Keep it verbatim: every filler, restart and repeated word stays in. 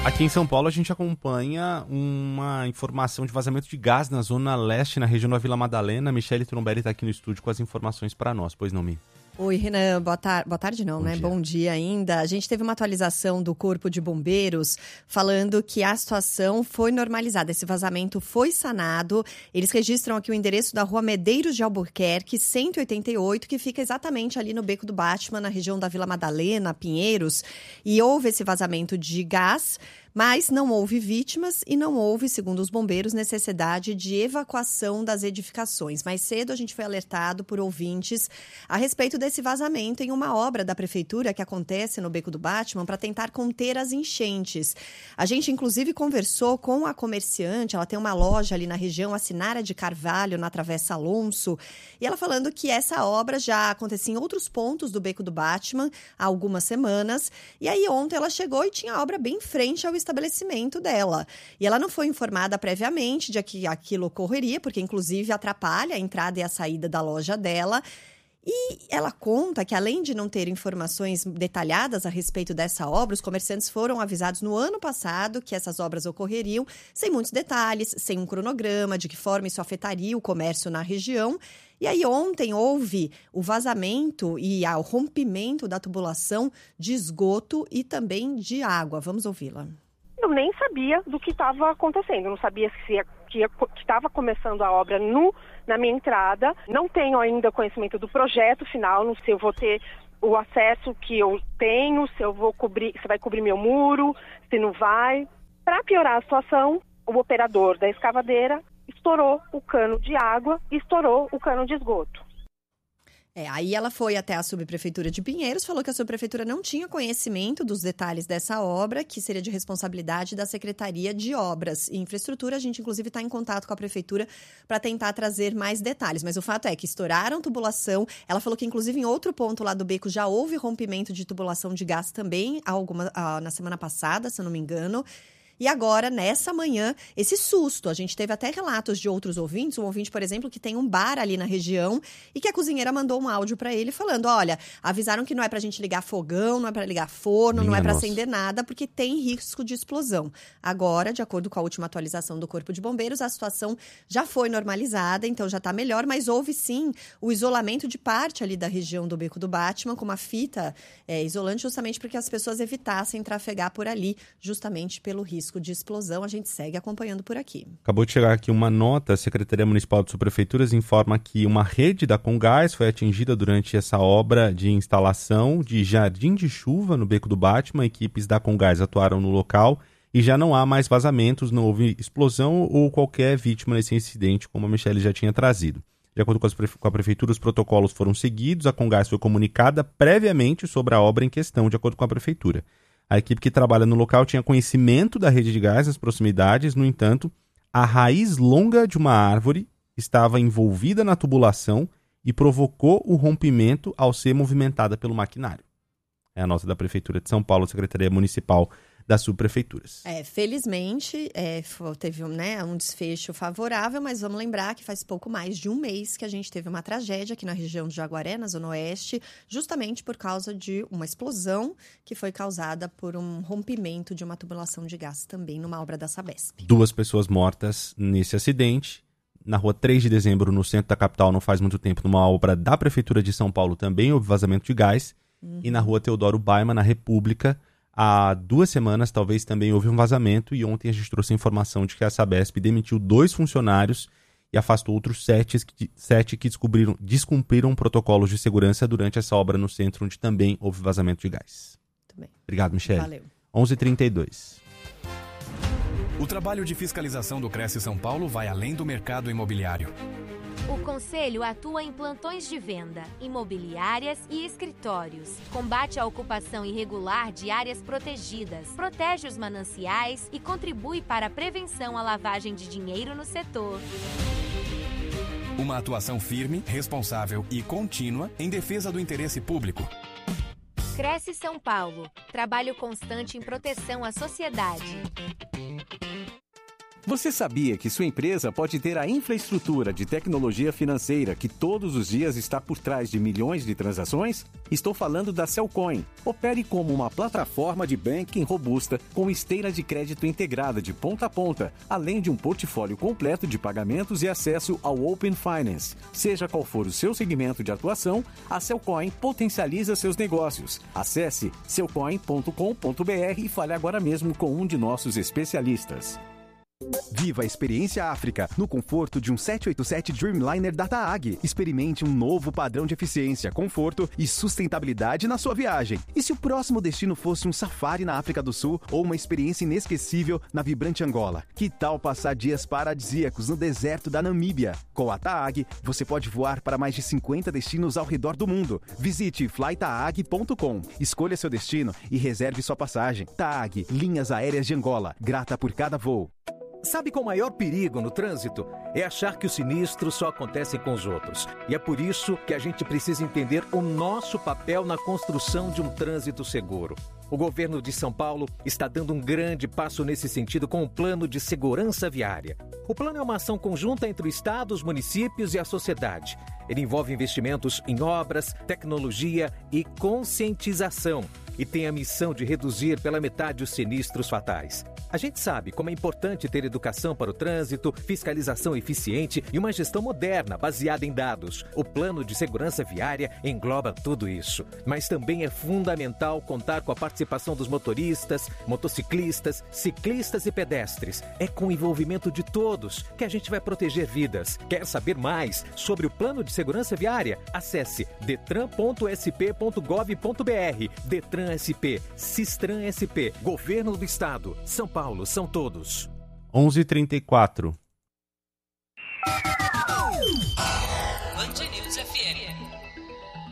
Aqui em São Paulo a gente acompanha uma informação de vazamento de gás na zona leste, na região da Vila Madalena. Michele Trombelli está aqui no estúdio com as informações para nós, pois não, Mi? Oi, Renan, boa, tar- boa tarde não, Bom né? dia. Bom dia ainda. A gente teve uma atualização do Corpo de Bombeiros falando que a situação foi normalizada, esse vazamento foi sanado. Eles registram aqui o endereço da rua Medeiros de Albuquerque, cento e oitenta e oito, que fica exatamente ali no Beco do Batman, na região da Vila Madalena, Pinheiros. E houve esse vazamento de gás, mas não houve vítimas e não houve, segundo os bombeiros, necessidade de evacuação das edificações. Mais cedo a gente foi alertado por ouvintes a respeito desse vazamento em uma obra da prefeitura que acontece no Beco do Batman para tentar conter as enchentes. A gente, inclusive, conversou com a comerciante, ela tem uma loja ali na região, a Sinara de Carvalho, na Travessa Alonso, e ela falando que essa obra já acontecia em outros pontos do Beco do Batman há algumas semanas, e aí ontem ela chegou e tinha a obra bem em frente ao estabelecimento dela. E ela não foi informada previamente de que aquilo ocorreria, porque inclusive atrapalha a entrada e a saída da loja dela. E ela conta que, além de não ter informações detalhadas a respeito dessa obra, os comerciantes foram avisados no ano passado que essas obras ocorreriam, sem muitos detalhes, sem um cronograma, de que forma isso afetaria o comércio na região. E aí ontem houve o vazamento e o rompimento da tubulação de esgoto e também de água. Vamos ouvi-la. Eu nem sabia do que estava acontecendo, eu não sabia se estava começando a obra no, na minha entrada, não tenho ainda conhecimento do projeto final, não sei se eu vou ter o acesso que eu tenho, se eu vou cobrir, se vai cobrir meu muro, se não vai. Para piorar a situação, o operador da escavadeira estourou o cano de água e estourou o cano de esgoto. É, aí ela foi até a subprefeitura de Pinheiros, falou que a subprefeitura não tinha conhecimento dos detalhes dessa obra, que seria de responsabilidade da Secretaria de Obras e Infraestrutura. A gente, inclusive, está em contato com a prefeitura para tentar trazer mais detalhes. Mas o fato é que estouraram tubulação. Ela falou que, inclusive, em outro ponto lá do beco já houve rompimento de tubulação de gás também, alguma, na semana passada, se eu não me engano. E agora, nessa manhã, esse susto. A gente teve até relatos de outros ouvintes. Um ouvinte, por exemplo, que tem um bar ali na região e que a cozinheira mandou um áudio para ele falando, olha, avisaram que não é pra gente ligar fogão, não é pra ligar forno, Minha não é pra nossa. acender nada, porque tem risco de explosão. Agora, de acordo com a última atualização do Corpo de Bombeiros, a situação já foi normalizada, então já tá melhor, mas houve sim o isolamento de parte ali da região do Beco do Batman, com uma fita é, isolante, justamente para que as pessoas evitassem trafegar por ali, justamente pelo risco de explosão. A gente segue acompanhando por aqui. Acabou de chegar aqui uma nota. A Secretaria Municipal de Subprefeituras informa que uma rede da Comgás foi atingida durante essa obra de instalação de jardim de chuva no Beco do Batman. Equipes da Comgás atuaram no local e já não há mais vazamentos, não houve explosão ou qualquer vítima nesse incidente, como a Michele já tinha trazido. De acordo com, as prefe- com a Prefeitura, os protocolos foram seguidos, a Comgás foi comunicada previamente sobre a obra em questão, de acordo com a Prefeitura. A equipe que trabalha no local tinha conhecimento da rede de gás nas proximidades, no entanto, a raiz longa de uma árvore estava envolvida na tubulação e provocou o rompimento ao ser movimentada pelo maquinário. É a nota da Prefeitura de São Paulo, Secretaria Municipal das Subprefeituras. É, felizmente, é, teve né, um desfecho favorável, mas vamos lembrar que faz pouco mais de um mês que a gente teve uma tragédia aqui na região de Jaguaré, na Zona Oeste, justamente por causa de uma explosão que foi causada por um rompimento de uma tubulação de gás também numa obra da Sabesp. Duas pessoas mortas nesse acidente. Na rua três de dezembro, no centro da capital, não faz muito tempo, numa obra da Prefeitura de São Paulo, também houve vazamento de gás. Uhum. E na rua Teodoro Baiman, na República, há duas semanas talvez também houve um vazamento e ontem a gente trouxe a informação de que a Sabesp demitiu dois funcionários e afastou outros sete que, sete que descobriram, descumpriram protocolos de segurança durante essa obra no centro, onde também houve vazamento de gás. Muito bem. Obrigado, Michele. Valeu. onze e trinta e dois. O trabalho de fiscalização do Cresce São Paulo vai além do mercado imobiliário. O Conselho atua em plantões de venda, imobiliárias e escritórios. Combate a ocupação irregular de áreas protegidas, protege os mananciais e contribui para a prevenção à lavagem de dinheiro no setor. Uma atuação firme, responsável e contínua em defesa do interesse público. Cresce São Paulo. Trabalho constante em proteção à sociedade. Você sabia que sua empresa pode ter a infraestrutura de tecnologia financeira que todos os dias está por trás de milhões de transações? Estou falando da Cellcoin. Opere como uma plataforma de banking robusta com esteira de crédito integrada de ponta a ponta, além de um portfólio completo de pagamentos e acesso ao Open Finance. Seja qual for o seu segmento de atuação, a Cellcoin potencializa seus negócios. Acesse cellcoin ponto com ponto b r e fale agora mesmo com um de nossos especialistas. Viva a experiência África no conforto de um sete oito sete Dreamliner da TAAG. Experimente um novo padrão de eficiência, conforto e sustentabilidade na sua viagem. E se o próximo destino fosse um safari na África do Sul ou uma experiência inesquecível na vibrante Angola? Que tal passar dias paradisíacos no deserto da Namíbia? Com a TAAG, você pode voar para mais de cinquenta destinos ao redor do mundo. Visite fly taag ponto com, escolha seu destino e reserve sua passagem. TAAG, Linhas Aéreas de Angola, grata por cada voo. Sabe qual o maior perigo no trânsito? É achar que os sinistros só acontecem com os outros. E é por isso que a gente precisa entender o nosso papel na construção de um trânsito seguro. O governo de São Paulo está dando um grande passo nesse sentido com o Plano de Segurança Viária. O plano é uma ação conjunta entre o Estado, os municípios e a sociedade. Ele envolve investimentos em obras, tecnologia e conscientização e tem a missão de reduzir pela metade os sinistros fatais. A gente sabe como é importante ter educação para o trânsito, fiscalização eficiente e uma gestão moderna baseada em dados. O Plano de Segurança Viária engloba tudo isso. Mas também é fundamental contar com a participação dos motoristas, motociclistas, ciclistas e pedestres. É com o envolvimento de todos que a gente vai proteger vidas. Quer saber mais sobre o Plano de Segurança Viária? Acesse detran ponto s p ponto gov ponto b r. Detran S P, Sistran S P, Governo do Estado, São Paulo, são todos. onze e trinta e quatro. Band News F M.